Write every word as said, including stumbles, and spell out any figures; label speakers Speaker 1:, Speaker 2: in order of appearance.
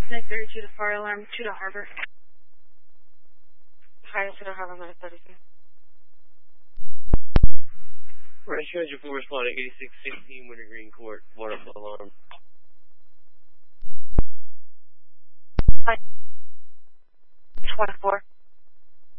Speaker 1: Night thirty-two to fire alarm, two to harbor.
Speaker 2: Hi, two to harbor, Night thirty-two.
Speaker 3: Rescue Engine four responding eighty-six sixteen Wintergreen Court, water alarm.
Speaker 2: Hi. twenty-four.